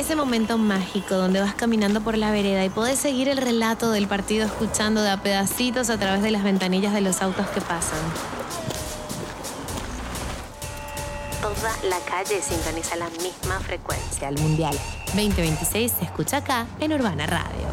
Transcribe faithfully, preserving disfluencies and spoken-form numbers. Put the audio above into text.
Ese momento mágico donde vas caminando por la vereda y podés seguir el relato del partido escuchando de a pedacitos a través de las ventanillas de los autos que pasan. Toda la calle sintoniza la misma frecuencia. El Mundial veinte veintiséis se escucha acá en Urbana Radio.